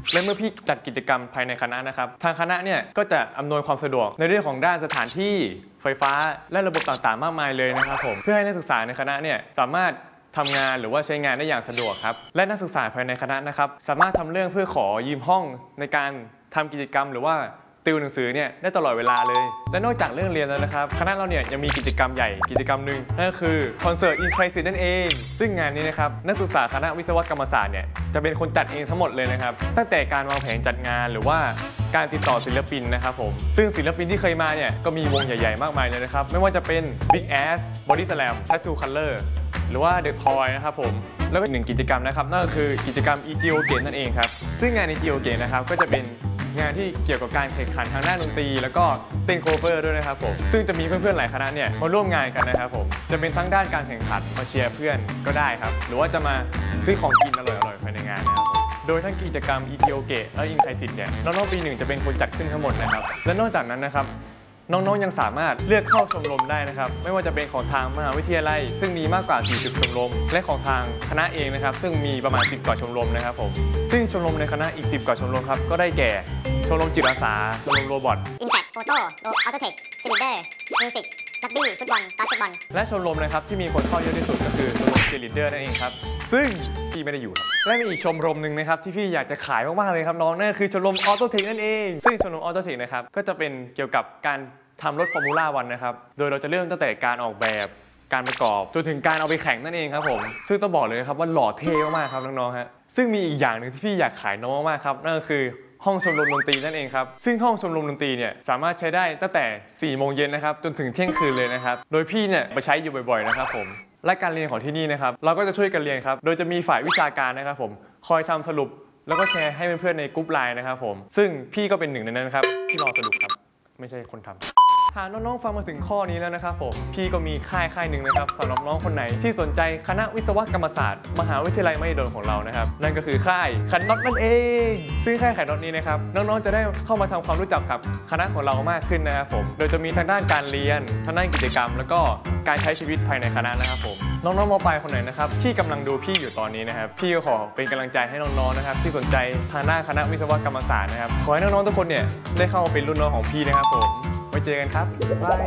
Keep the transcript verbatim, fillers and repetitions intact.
และเมื่อพี่จัดกิจกรรมภายในคณะนะครับทางคณะเนี่ยก็จะอำนวยความสะดวกในเรื่องของด้านสถานที่ไฟฟ้าและระบบต่างๆมากมายเลยนะครับผมเพื่อให้นักศึกษาในคณะเนี่ยสามารถทำงานหรือว่าใช้งานได้อย่างสะดวกครับและนักศึกษาภายในคณะนะครับสามารถทำเรื่องเพื่อขอยืมห้องในการทำกิจกรรมหรือว่าติวหนังสือเนี่ยได้ตลอดเวลาเลยและนอกจากเรื่องเรียนแล้วนะครับคณะเราเนี่ยยังมีกิจกรรมใหญ่กิจกรรมหนึ่งนั่นก็คือคอนเสิร์ตอินไครซิสนั่นเองซึ่งงานนี้นะครับนักศึกษาคณะวิศวกรรมศาสตร์เนี่ยจะเป็นคนจัดเองทั้งหมดเลยนะครับตั้งแต่การวางแผนจัดงานหรือว่าการติดต่อศิลปินนะครับผมซึ่งศิลปินที่เคยมาเนี่ยก็มีวงใหญ่ๆมากมายเลยนะครับไม่ว่าจะเป็น Big Ass Body Slam Tattoo Color หรือว่า The Toy นะครับผมแล้วก็อีกหนึ่งกิจกรรมนะครับนั่นก็คือกิจกรรม อี จี โอ Game นั่นเองครับซึ่งงาน อี จี โอ Game นะครับก็จะเป็นงานที่เกี่ยวกับการแข่งขันทางด้านดนตรีแล้วก็เต้นโคเวอร์ด้วยนะครับผมซึ่งจะมีเพื่อนๆหลายคณะเนี่ยมาร่วมงานกันนะครับผมจะเป็นทั้งด้านการแข่งขันมาเชียร์เพื่อนก็ได้ครับหรือว่าจะมาซื้อของกินอร่อยๆภายในงานนะครับโดยทั้งกิจกรรม อี จี โอ Game และ อินไครซิสเนี่ยน้องๆปีหนึ่งจะเป็นคนจัดขึ้นทั้งหมดนะครับและนอกจากนั้นนะครับน้องๆยังสามารถเลือกเข้าชมรมได้นะครับไม่ว่าจะเป็นของทางมหาวิทยาลัยซึ่งมีมากกว่าสี่สิบชมรมและของทางคณะเองนะครับซึ่งมีประมาณสิบกว่าชมรมนะครับผมซึ่งชมรมในคณะอีกสิบกว่าชมรมครับก็ได้แก่ชมรมจิตอาสาชมรมโรบอท Impact Photo Auto Tech Cylinder Music รักบี้ฟุตบอลบาสเกตบอลและชมรมนะครับที่มีคนเข้าเยอะที่สุดก็คือชมรมเชียร์ลีดเดอร์นั่นเองครับซึ่งพี่ไม่ได้อยู่และมีอีกชมรมหนึ่งนะครับที่พี่อยากจะขายมากๆเลยครับน้องนั่นคือชมรมออโตเทคนั่นเองซึ่งชมรมออโตเทคนะครับก็จะเป็นเกี่ยวกับการทำรถฟอร์มูล่าวันนะครับโดยเราจะเริ่มตั้งแต่การออกแบบการประกอบจนถึงการเอาไปแข่งนั่นเองครับผมซึ่งต้องบอกเลยครับว่าหล่อเท่มากๆครับน้องๆฮะซึ่งมีอีกอย่างหนึ่งที่พี่อยากขายน้องมากๆครับนั่นก็คือห้องชมรมดนตรีนั่นเองครับซึ่งห้องชมรมดนตรีเนี่ยสามารถใช้ได้ตั้งแต่สี่โมงเย็นนะครับจนถึงเที่ยงคืนเลยนะครับโดยพี่เนี่ยไปใช้อยู่บ่อยๆนะครับผมและการเรียนของที่นี่นะครับเราก็จะช่วยกันเรียนครับโดยจะมีฝ่ายวิชาการนะครับผมคอยทำสรุปแล้วก็แชร์ให้เพื่อนๆในกลุ่มไลน์นะครับผมซึ่งพี่ก็เป็นหนึ่งในนั้นนะครับที่รอสรุปครับไม่ใช่คนทำหากน้องๆฟังมาถึงข้อนี้แล้วนะครับผมพี่ก็มีค่ายค่ายหนึ่งนะครับสำหรับน้องคนไหนที่สนใจคณะวิศวกรรมศาสตร์มหาวิทยาลัยมหิดลของเรานะครับนั่นก็คือค่ายขันน็อตนั่นเองซึ่งค่ายขันน็อตนี้นะครับน้องๆจะได้เข้ามาทำความรู้จักกับคณะของเรามากขึ้นนะครับผมโดยจะมีทางด้านการเรียนทางด้านกิจกรรมแล้วก็การใช้ชีวิตภายในคณะนะครับผมน้องๆม.ปลายคนไหนนะครับที่กำลังดูพี่อยู่ตอนนี้นะครับพี่ก็ขอเป็นกำลังใจให้น้องๆนะครับที่สนใจทางด้านคณะวิศวกรรมศาสตร์นะครับขอให้น้องๆทุกคนเนี่ยได้เข้ามาเป็นรุ่นน้องของพี่นะครับผมไว้เจอกันครับบาย